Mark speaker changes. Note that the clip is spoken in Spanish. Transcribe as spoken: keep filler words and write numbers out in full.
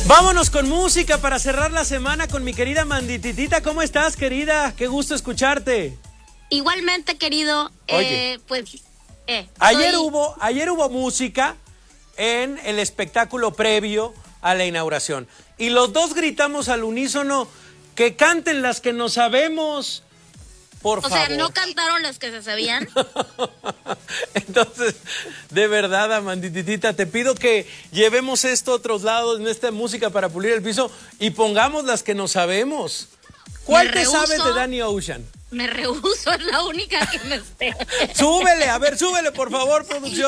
Speaker 1: Vámonos con música para cerrar la semana con mi querida Mandititita. ¿Cómo estás, querida? Qué gusto escucharte.
Speaker 2: Igualmente, querido.
Speaker 1: Oye,
Speaker 2: eh, pues eh,
Speaker 1: ayer
Speaker 2: soy...
Speaker 1: hubo, ayer hubo música en el espectáculo previo a la inauguración. Y los dos gritamos al unísono que canten las que nos sabemos. Por
Speaker 2: o
Speaker 1: favor.
Speaker 2: sea, ¿no cantaron las que se sabían?
Speaker 1: Entonces, de verdad, Amandititita, te pido que llevemos esto a otros lados, en esta música para pulir el piso, y pongamos las que nos sabemos. ¿Cuál
Speaker 2: Me
Speaker 1: te
Speaker 2: rehuso,
Speaker 1: sabes de Danny Ocean?
Speaker 2: Me rehúso, es la única que me sé.
Speaker 1: Súbele, a ver, súbele, por favor, producción.